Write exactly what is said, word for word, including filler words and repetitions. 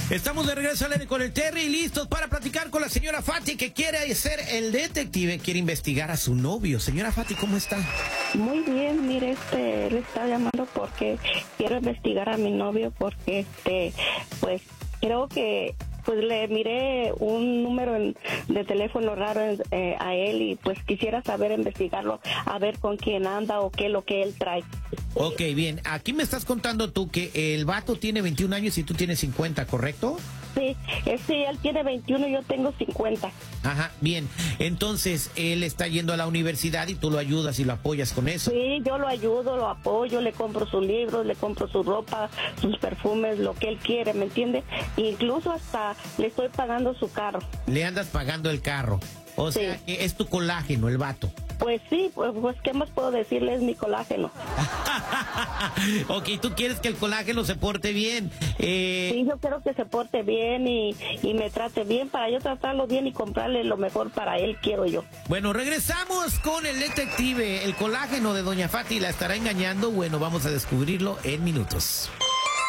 Estamos de regreso al aire con el Terry, listos para platicar con la señora Fati, que quiere ser el detective, quiere investigar a su novio. Señora Fati, ¿cómo está? Muy bien, mire, este, le estaba llamando porque quiero investigar a mi novio porque, este, pues, creo que, pues, le miré un número en, de teléfono raro en, eh, a él y, pues, quisiera saber investigarlo, a ver con quién anda o qué es lo que él trae. Ok, bien, aquí me estás contando tú que el vato tiene veintiún años y tú tienes cincuenta, ¿correcto? Sí, es, sí, él tiene veintiuno y yo tengo cincuenta. Ajá, bien. Entonces, él está yendo a la universidad y tú lo ayudas y lo apoyas con eso. Sí, yo lo ayudo, lo apoyo, le compro sus libros, le compro su ropa, sus perfumes, lo que él quiere, ¿me entiende? Incluso hasta le estoy pagando su carro. Le andas pagando el carro. O sea, Sí. que es tu colágeno, el vato. Pues sí, pues, pues ¿qué más puedo decirle? Es mi colágeno. Ok, tú quieres que el colágeno se porte bien. Eh... Sí, yo quiero que se porte bien y, y me trate bien para yo tratarlo bien y comprarle lo mejor para él, quiero yo. Bueno, regresamos con el detective. El colágeno de Doña Fati la estará engañando. Bueno, vamos a descubrirlo en minutos.